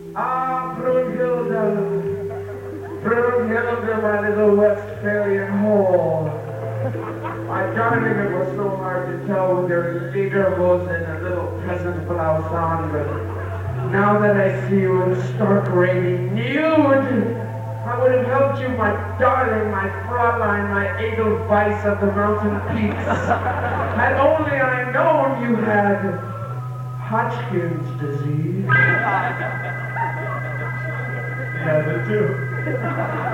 Ah, Brunhilde, my little Westphalian whore. My darling, it was so hard to tell with your lederhosen and a little peasant blouse on, but now that I see you in stark radiant nude, I would have helped you, my darling, my Fräulein, my Edelweiss of the mountain peaks. Had only I known you had Hodgkin's disease. Yeah, the two.